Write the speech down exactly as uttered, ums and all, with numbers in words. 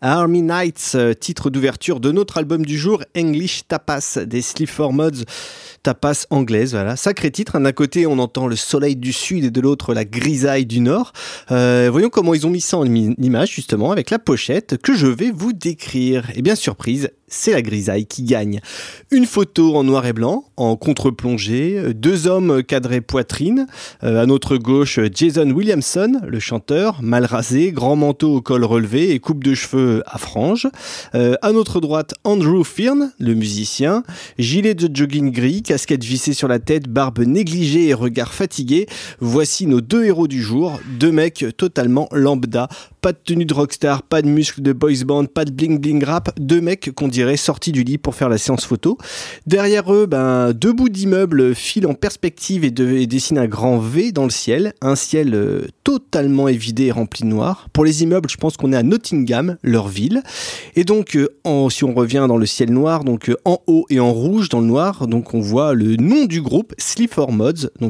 Army Nights, euh, titre d'ouverture de notre album du jour, English Tapas, des Sleaford Mods. Tapas anglaise, voilà. Sacré titre. D'un côté, on entend le soleil du sud et de l'autre, la grisaille du nord. Euh, voyons comment ils ont mis ça en image, justement, avec la pochette que je vais vous décrire. Et bien, surprise, c'est la grisaille qui gagne. Une photo en noir et blanc, en contre-plongée, deux hommes cadrés poitrine. Euh, à notre gauche, Jason Williamson, le chanteur, mal rasé, grand manteau au col relevé et coupe de cheveux à franges. Euh, à notre droite, Andrew Fearn, le musicien, gilet de jogging gris, casquette vissée sur la tête, barbe négligée et regard fatigué. Voici nos deux héros du jour, deux mecs totalement lambda. Pas de tenue de rockstar, pas de muscles de boys band, pas de bling bling rap. Deux mecs qu'on dirait sortis du lit pour faire la séance photo. Derrière eux, ben, deux bouts d'immeubles filent en perspective et, de, et dessinent un grand V dans le ciel. Un ciel euh, totalement évidé et rempli de noir. Pour les immeubles, je pense qu'on est à Nottingham, leur ville. Et donc, euh, en, si on revient dans le ciel noir, donc euh, en haut et en rouge dans le noir, donc on voit le nom du groupe, Sleaford Mods. Donc